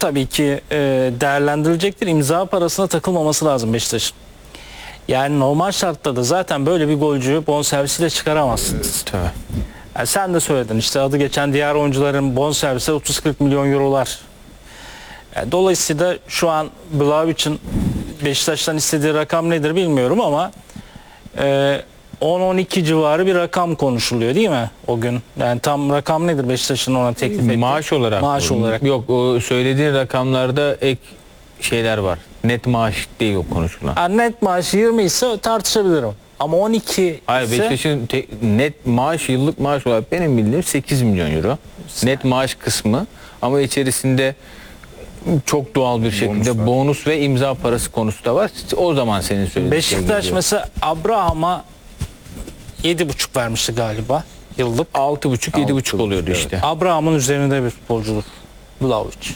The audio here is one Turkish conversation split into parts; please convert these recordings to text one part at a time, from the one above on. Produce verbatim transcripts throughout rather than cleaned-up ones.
tabii ki e, değerlendirilecektir. İmza parasına takılmaması lazım Beşiktaş'ın. Yani normal şartlarda zaten böyle bir golcüyü bonservisiyle çıkaramazsınız. Tabii. Yani sen de söyledin işte adı geçen diğer oyuncuların bonservisi otuz kırk milyon eurolar. Yani dolayısıyla şu an Vlahovic'in Beşiktaş'tan istediği rakam nedir bilmiyorum ama e, on on iki civarı bir rakam konuşuluyor değil mi o gün? Yani tam rakam nedir Beşiktaş'ın ona teklif ettiği? Maaş olarak. Maaş mı? olarak. Yok, o söylediğin rakamlarda ek şeyler var. Net maaş değil o konuşulan. Yani net maaş yirmi ise tartışabilirim. Ama on iki Hayır, ise Beşiktaş'ın te- net maaş, yıllık maaş olarak benim bildiğim sekiz milyon euro. Net maaş kısmı, ama içerisinde çok doğal bir şekilde bonus, bonus ve imza parası konusu da var. O zaman senin söylediğin Beşiktaş şey mesela Abraham'a yedi buçuk vermişti galiba yıllık. altı buçuk yedi buçuk oluyordu evet. işte. Abraham'ın üzerinde bir futbolcudur Vlahovic.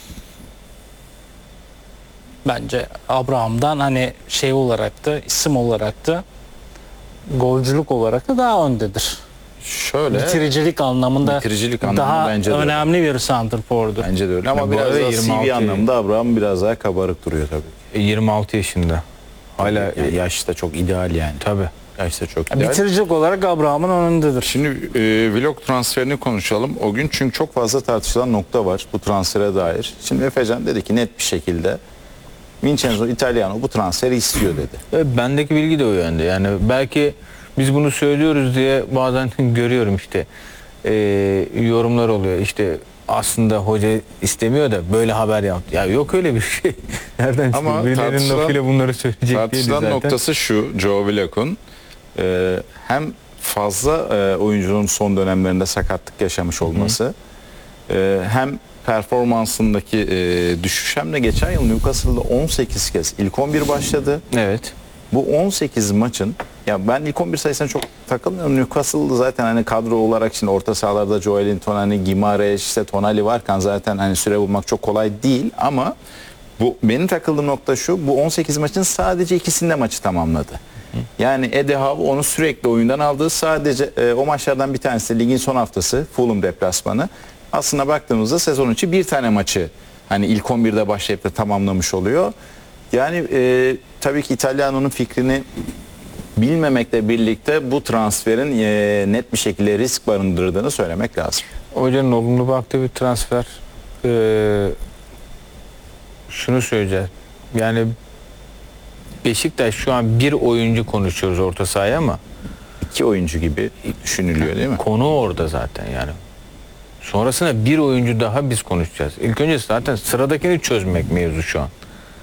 Bence Abraham'dan hani şey olarak da isim olarak da golcülük olarak da daha öndedir. Şöyle Bitiricilik anlamında bitiricilik anlamında daha bence de önemli bir santrfordu. bence de öyle ama Ya bu biraz arada daha yirmi altı C V anlamında Abraham biraz daha kabarık duruyor tabii. yirmi altı yaşında. Hala Yani yaş da çok ideal yani. tabii. Yaş da çok ideal. Bitiricilik olarak Abraham'ın önündedir. Şimdi e, vlog transferini konuşalım o gün, çünkü çok fazla tartışılan nokta var bu transfere dair. Şimdi Efecan dedi ki net bir şekilde Vincenzo Italiano bu transferi istiyor dedi. Evet, bendeki bilgi de o yönde. Yani belki biz bunu söylüyoruz diye bazen görüyorum işte e, yorumlar oluyor. İşte aslında hoca istemiyor da böyle haber yaptı. Ya yok öyle bir şey. Nereden çıktı? Ama Birilerinin tartışılan- lafıyla bunları söyleyecek değiliz Tartışılan zaten. noktası şu: Joe Villac'un e, hem fazla e, oyuncunun son dönemlerinde sakatlık yaşamış olması, e, hem performansındaki e, düşüş, hem de geçen yıl Newcastle'da on sekiz kez ilk on bir başladı. Evet. Bu on sekiz maçın, ya ben ilk on bir sayısına çok takılmıyorum. Newcastle'da zaten hani kadro olarak şimdi orta sahalarda Joelinton, hani Gimareş, işte Tonali varken zaten hani süre bulmak çok kolay değil, ama bu benim takıldığım nokta şu: bu on sekiz maçın sadece ikisinde maçı tamamladı. Yani Eddie Howe onu sürekli oyundan aldı. Sadece e, o maçlardan bir tanesi ligin son haftası, Fulham deplasmanı. Aslında baktığımızda sezon içi bir tane maçı hani ilk on birde başlayıp da tamamlamış oluyor. Yani e, tabii ki İtalyano'nun fikrini bilmemekle birlikte bu transferin e, net bir şekilde risk barındırdığını söylemek lazım. Hocanın olumlu baktığı bir transfer. Ee, şunu söyleyeceğiz. Yani Beşiktaş şu an bir oyuncu konuşuyoruz orta sahaya, ama İki oyuncu gibi düşünülüyor değil mi? konu orada zaten yani. Sonrasında bir oyuncu daha biz konuşacağız. İlk önce zaten sıradakini çözmek mevzu şu an.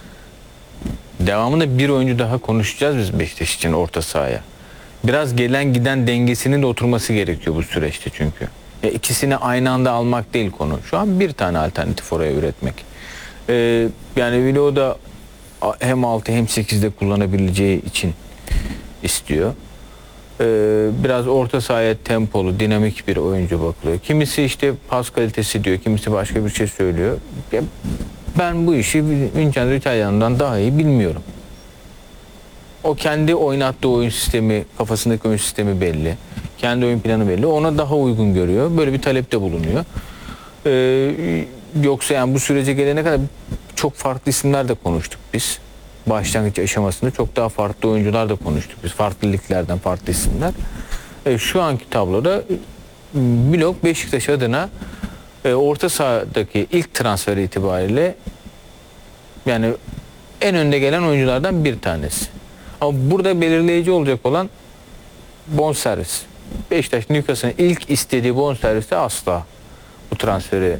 Devamında bir oyuncu daha konuşacağız biz Beşiktaş için orta sahaya. Biraz gelen giden dengesinin de oturması gerekiyor bu süreçte çünkü. Ya ikisini aynı anda almak değil konu. Şu an bir tane alternatif oraya üretmek. Ee, yani Vilo da hem altı hem sekizde kullanabileceği için istiyor. Ee, biraz orta sahaya tempolu, dinamik bir oyuncu bakılıyor. Kimisi işte pas kalitesi diyor, kimisi başka bir şey söylüyor. Ya ben bu işi Vincenzo Italiano'dan daha iyi bilmiyorum. O kendi oynattığı oyun sistemi, kafasındaki oyun sistemi belli. Kendi oyun planı belli. Ona daha uygun görüyor. Böyle bir talepte bulunuyor. Ee, yoksa yani bu sürece gelene kadar çok farklı isimler de konuştuk biz. Başlangıç aşamasında çok daha farklı oyuncular da konuştuk biz. Farklı liglerden farklı isimler. Ee, şu anki tabloda Blok Beşiktaş adına e, orta sahadaki ilk transfer itibariyle yani en önde gelen oyunculardan bir tanesi. Ama burada belirleyici olacak olan bonservis. Beşiktaş Newcastle'ın ilk istediği bonservisi asla bu transferi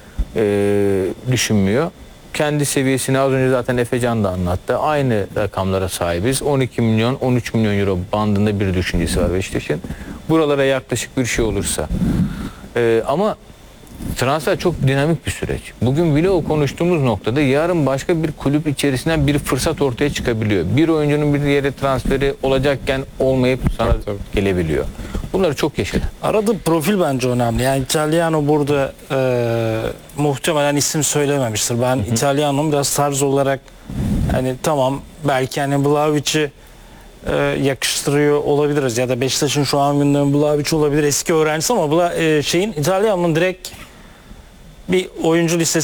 e, düşünmüyor. Kendi seviyesini az önce zaten Efecan da anlattı. Aynı rakamlara sahibiz. on iki milyon on üç milyon euro bandında bir düşüncesi var Beşiktaş'ın. Buralara yaklaşık bir şey olursa. E, ama transfer çok dinamik bir süreç. Bugün bile o konuştuğumuz noktada yarın başka bir kulüp içerisinden bir fırsat ortaya çıkabiliyor. Bir oyuncunun bir yere transferi olacakken olmayıp sana tabii, tabii. gelebiliyor. Bunları çok yaşadım. Aradığı profil bence önemli. Yani Italiano burada e, muhtemelen isim söylememiştir. Ben Italiano'nun biraz tarz olarak hani tamam belki hani Vlahovic'i e, yakıştırıyor olabiliriz ya da Beşiktaş'ın şu an gündemi Vlahovic olabilir, eski öğrencisi, ama Bla, e, şeyin İtalyano'nun direkt bir oyuncu listesi